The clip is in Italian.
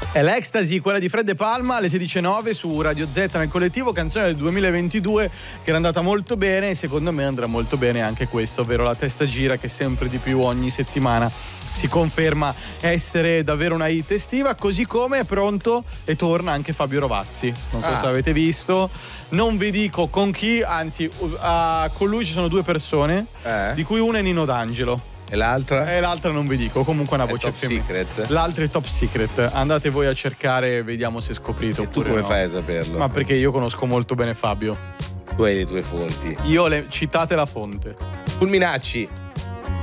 È l'Ecstasy, quella di Fred De Palma, alle 16:09 su Radio Z nel collettivo, canzone del 2022 che era andata molto bene e secondo me andrà molto bene anche questo, ovvero La testa gira, che sempre di più ogni settimana si conferma essere davvero una hit estiva, così come è pronto e torna anche Fabio Rovazzi. Non so se avete visto, non vi dico con chi, anzi con lui ci sono due persone, di cui una è Nino D'Angelo. E l'altra? E l'altra non vi dico, comunque una voce femminile. Secret. L'altra è Top Secret. Andate voi a cercare e vediamo se scoprite. E tu come fai a saperlo? Ma perché io conosco molto bene Fabio. Tu hai le tue fonti. Citate la fonte. Fulminacci.